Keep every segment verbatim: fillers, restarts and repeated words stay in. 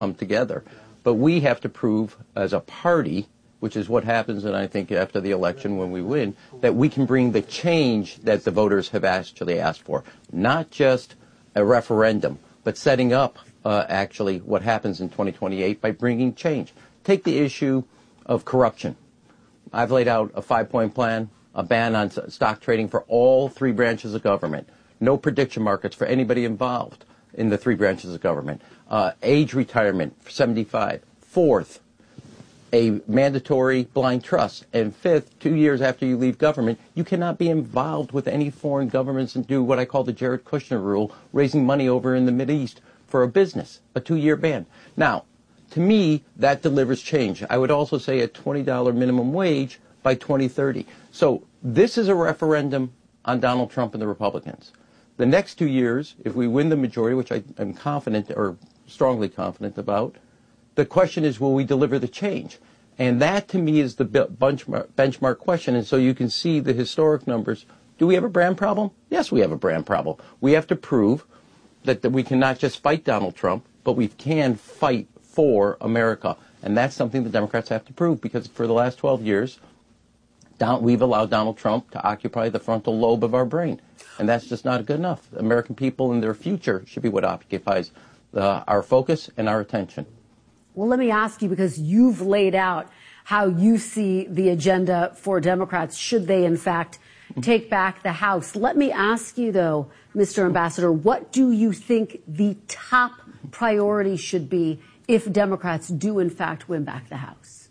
come together. But we have to prove as a party, which is what happens, and I think after the election when we win, that we can bring the change that the voters have actually asked for. Not just a referendum, but setting up uh, actually what happens in twenty twenty-eight by bringing change. Take the issue of corruption. I've laid out a five-point plan, a ban on stock trading for all three branches of government, no prediction markets for anybody involved in the three branches of government, uh, age retirement for seventy-five. Fourth, a mandatory blind trust. And fifth, two years after you leave government, you cannot be involved with any foreign governments and do what I call the Jared Kushner rule, raising money over in the Mideast for a business, a two-year ban. Now, to me, that delivers change. I would also say a twenty dollar minimum wage by twenty thirty. So this is a referendum on Donald Trump and the Republicans. The next two years, if we win the majority, which I am confident or strongly confident about, the question is, will we deliver the change? And that, to me, is the benchmark, benchmark question. And so you can see the historic numbers. Do we have a brand problem? Yes, we have a brand problem. We have to prove that, that we can not just fight Donald Trump, but we can fight for America. And that's something the Democrats have to prove, because for the last twelve years, Don, we've allowed Donald Trump to occupy the frontal lobe of our brain. And that's just not good enough. The American people and their future should be what occupies uh, our focus and our attention. Well, let me ask you, because you've laid out how you see the agenda for Democrats, should they, in fact, take back the House. Let me ask you, though, Mister Ambassador, what do you think the top priority should be if Democrats do, in fact, win back the House?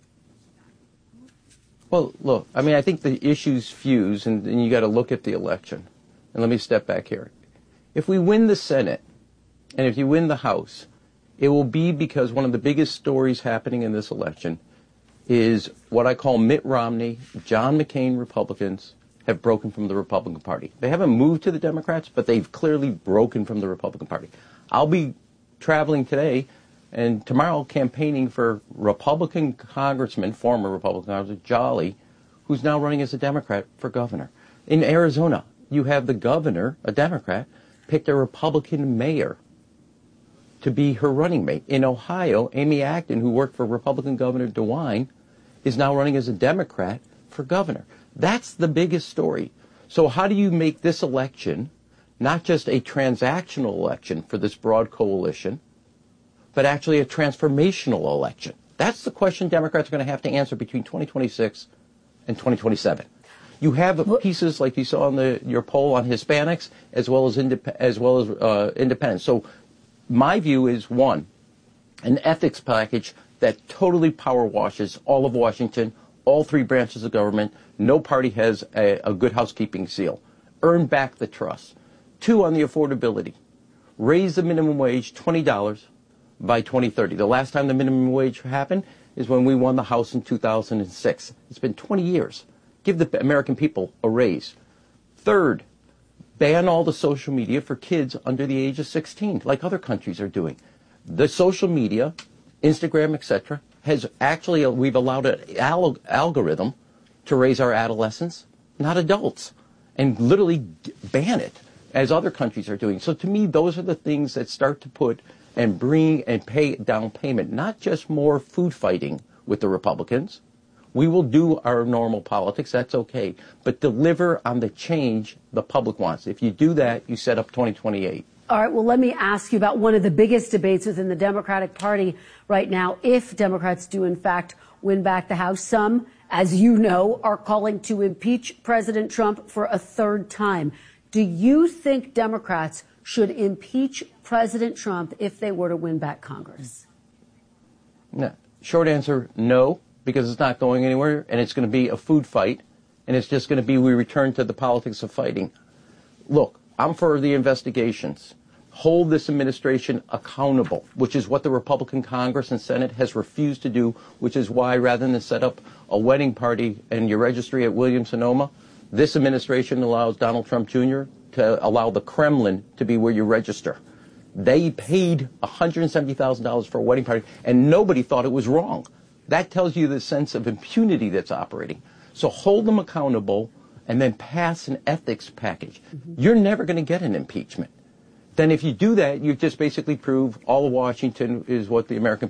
Well, look, I mean, I think the issues fuse, and, and you got to look at the election. And let me step back here. If we win the Senate, and if you win the House, it will be because one of the biggest stories happening in this election is what I call Mitt Romney, John McCain Republicans have broken from the Republican Party. They haven't moved to the Democrats, but they've clearly broken from the Republican Party. I'll be traveling today and tomorrow campaigning for Republican Congressman, former Republican Congressman Jolly, who's now running as a Democrat for governor. In Arizona, you have the governor, a Democrat, picked a Republican mayor to be her running mate. In Ohio, Amy Acton, who worked for Republican Governor DeWine, is now running as a Democrat for governor. That's the biggest story. So how do you make this election not just a transactional election for this broad coalition, but actually a transformational election? That's the question Democrats are going to have to answer between twenty twenty-six and twenty twenty-seven. You have pieces like you saw in the, your poll on Hispanics, as well as indep- as well as uh, independents. So my view is, one, an ethics package that totally power washes all of Washington, all three branches of government. No party has a, a good housekeeping seal. Earn back the trust. Two, on the affordability. Raise the minimum wage twenty dollars by twenty thirty. The last time the minimum wage happened is when we won the House in two thousand six. It's been twenty years. Give the American people a raise. Third, ban all the social media for kids under the age of sixteen, like other countries are doing. The social media, Instagram, et cetera, has actually, we've allowed an al- algorithm to raise our adolescents, not adults, and literally ban it, as other countries are doing. So to me, those are the things that start to put and bring and pay down payment, not just more food fighting with the Republicans. We will do our normal politics, that's okay, but deliver on the change the public wants. If you do that, you set up twenty twenty-eight. All right, well, let me ask you about one of the biggest debates within the Democratic Party right now. If Democrats do, in fact, win back the House, some, as you know, are calling to impeach President Trump for a third time. Do you think Democrats should impeach President Trump if they were to win back Congress? No. Short answer, no. Because it's not going anywhere, and it's going to be a food fight, and it's just going to be we return to the politics of fighting. Look, I'm for the investigations. Hold this administration accountable, which is what the Republican Congress and Senate has refused to do, which is why rather than set up a wedding party and your registry at Williams-Sonoma, this administration allows Donald Trump Junior to allow the Kremlin to be where you register. They paid one hundred seventy thousand dollars for a wedding party, and nobody thought it was wrong. That tells you the sense of impunity that's operating. So hold them accountable and then pass an ethics package. Mm-hmm. You're never going to get an impeachment. then if you do that, you just basically prove all of Washington is what the American